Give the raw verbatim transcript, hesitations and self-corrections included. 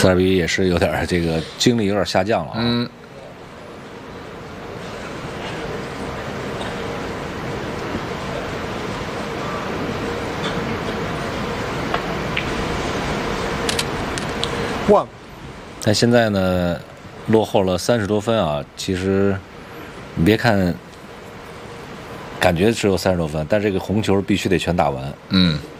塞尔比也是有点这个精力有点下降了啊。 嗯。 one， 但现在呢，落后了三十多分啊。其实你别看，感觉只有三十多分，但这个红球必须得全打完。 嗯。